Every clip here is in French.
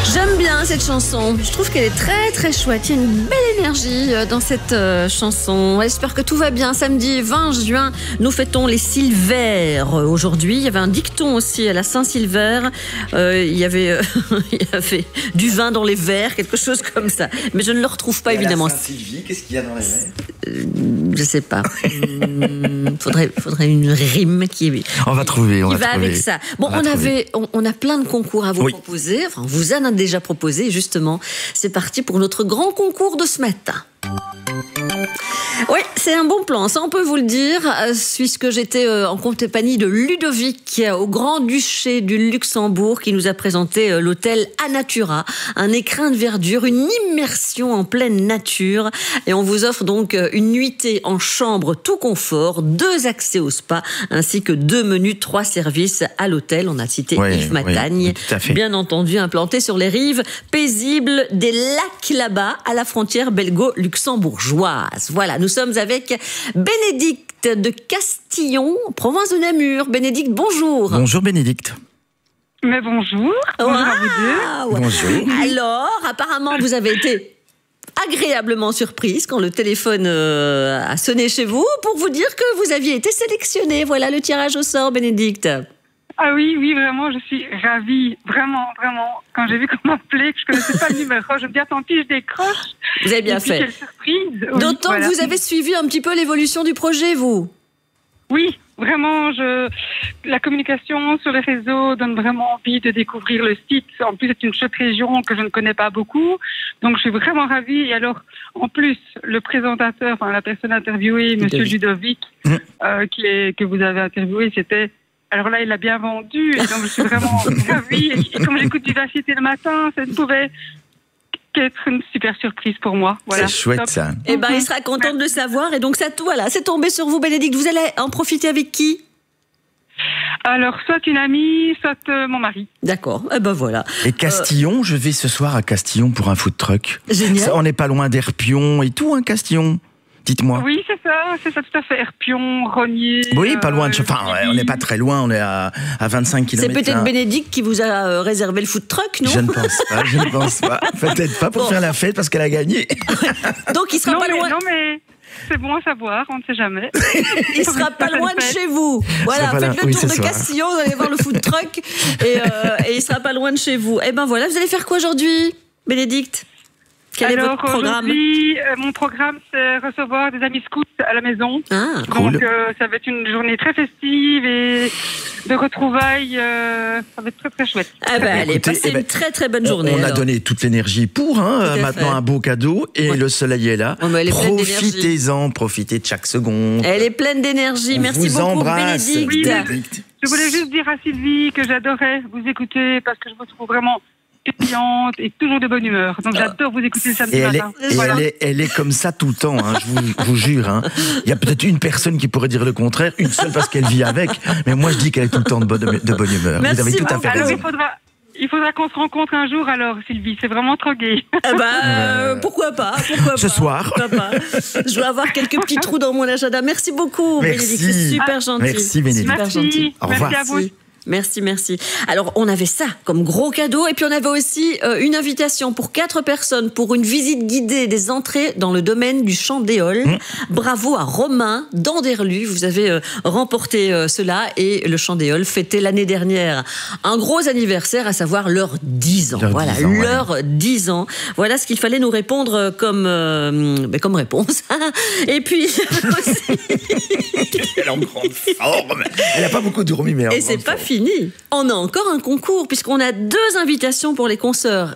J'aime bien cette chanson. Je trouve qu'elle est très très chouette. Il y a une belle énergie dans cette chanson. J'espère que tout va bien. Samedi 20 juin, nous fêtons les Sylvères. Aujourd'hui, il y avait un dicton aussi à la Saint-Sylvère. Il y avait du vin dans les verres, quelque chose comme ça. Mais je ne le retrouve pas évidemment. À la Saint-Sylvie, qu'est-ce qu'il y a dans les verres? Je sais pas. Faudrait une rime qui va trouver. avec ça. Bon, on a plein de concours à vous proposer. Enfin, on vous en a déjà proposé, justement. C'est parti pour notre grand concours de ce matin. Oui, c'est un bon plan, ça on peut vous le dire, puisque j'étais en compagnie de Ludovic au Grand-Duché du Luxembourg qui nous a présenté l'hôtel Anatura, un écrin de verdure, une immersion en pleine nature, et on vous offre donc une nuitée en chambre tout confort, 2 accès au spa, ainsi que 2 menus, 3 services à l'hôtel. On a cité Yves Matagne, bien entendu implanté sur les rives paisibles des lacs là-bas, à la frontière belgo-luxembourgeoise. Voilà, nous sommes avec Bénédicte de Castillon, province de Namur. Bénédicte, bonjour. Bonjour Bénédicte. Mais bonjour. Bonjour à vous deux. Bonjour. Alors, apparemment, vous avez été agréablement surprise quand le téléphone a sonné chez vous pour vous dire que vous aviez été sélectionnée. Voilà le tirage au sort, Bénédicte. Ah oui, vraiment, je suis ravie. Vraiment. Quand j'ai vu qu'on m'appelait, que je ne connaissais pas le numéro, je me dis, tant pis, je décroche. Vous avez bien fait. Quelle surprise. D'autant que vous avez suivi un petit peu l'évolution du projet, vous. Oui, vraiment, la communication sur les réseaux donne vraiment envie de découvrir le site. En plus, c'est une chouette région que je ne connais pas beaucoup. Donc, je suis vraiment ravie. Et alors, en plus, le présentateur, enfin, la personne interviewée, Monsieur Ludovic, que vous avez interviewé, c'était... Alors là, il a bien vendu, et donc je suis vraiment ravie. Et comme j'écoute Vivacité le matin, ça ne pouvait qu'être une super surprise pour moi. Voilà. C'est chouette, ça. Eh ben, il sera content de le savoir. Et donc, ça, voilà, c'est tombé sur vous, Bénédicte. Vous allez en profiter avec qui? Alors, soit une amie, soit mon mari. D'accord, eh ben voilà. Et Castillon, je vais ce soir à Castillon pour un food truck. Génial. Ça, on n'est pas loin d'Herpion et tout, hein, Castillon. Dites-moi. Oui, c'est ça tout à fait. Herpion, Rognier. Oui, pas loin de... Enfin, on n'est pas très loin, on est à 25 km. C'est peut-être Bénédicte qui vous a réservé le food truck, non? Je ne pense pas. Peut-être pas pour faire la fête parce qu'elle a gagné. Donc, il sera pas loin. Non, mais c'est bon à savoir, on ne sait jamais. Il sera pas loin de chez vous. Voilà, faites le tour de Castillon, vous allez voir le food truck et il sera pas loin de chez vous. Eh ben voilà, vous allez faire quoi aujourd'hui, Bénédicte? Quel est votre programme? Mon programme, c'est recevoir des amis scouts à la maison. Ah, cool. Donc, ça va être une journée très festive et de retrouvailles. Ça va être très, très chouette. Ah ben, allez, passez une très, très bonne journée. On a donné toute l'énergie pour, maintenant un beau cadeau et le soleil est là. Profitez-en, profitez de chaque seconde. Elle est pleine d'énergie. Merci beaucoup, Bénédicte. Oui, je voulais juste dire à Sylvie que j'adorais vous écouter parce que je vous trouve vraiment pétillante et toujours de bonne humeur. Donc j'adore vous écouter le samedi matin. Elle est comme ça tout le temps, hein, je vous jure. Hein. Il y a peut-être une personne qui pourrait dire le contraire, une seule parce qu'elle vit avec, mais moi je dis qu'elle est tout le temps de bonne humeur. Merci, vous avez tout à fait raison. Il faudra qu'on se rencontre un jour alors, Sylvie. C'est vraiment trop gai. Pourquoi pas Ce soir. Pourquoi pas. Je vais avoir quelques petits trous dans mon agenda. Merci beaucoup, Bénédicte. C'est super gentil. Merci, Bénédicte. Super gentil. Au revoir. Merci à vous. Merci. Alors, on avait ça comme gros cadeau. Et puis, on avait aussi une invitation pour 4 personnes pour une visite guidée des entrées dans le domaine du Chandéol. Bravo à Romain d'Anderlu. Vous avez remporté cela. Et le Chandéol fêtait l'année dernière un gros anniversaire, à savoir leurs 10 ans. Leurs 10 ans. Voilà ce qu'il fallait nous répondre comme réponse. Et puis, aussi... Elle est en grande forme. Elle n'a pas beaucoup dormi, mais et c'est pas fini. On a encore un concours puisqu'on a 2 invitations pour les concerts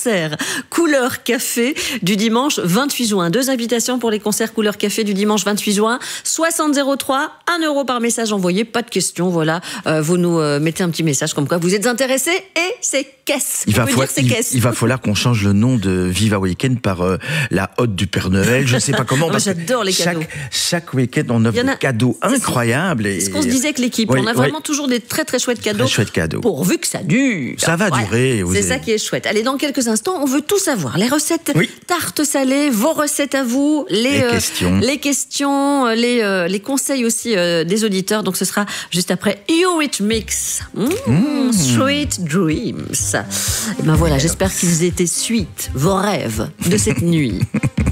Couleur Café du dimanche 28 juin. 2 invitations pour les concerts Couleur Café du dimanche 28 juin. 6003, 1 € par message envoyé. Pas de questions, voilà. Vous nous mettez un petit message comme quoi vous êtes intéressé et c'est caisse. Il va falloir qu'on change le nom de Viva Weekend par la Hotte du Père Noël. Je ne sais pas comment. J'adore les cadeaux. Chaque week-end, on offre des cadeaux incroyables. C'est ce qu'on se disait avec l'équipe. On a vraiment toujours des très très chouettes cadeaux. Très chouette cadeau. Pourvu que ça dure. Ça va durer. C'est ça qui est chouette. Allez, dans quelques instants, on veut tout savoir. Les recettes tartes salées, vos recettes à vous, les questions, les conseils aussi des auditeurs. Donc ce sera juste après You It Mix. Sweet Dreams. Et ben voilà, j'espère qu'il vous a été suite, vos rêves de cette nuit.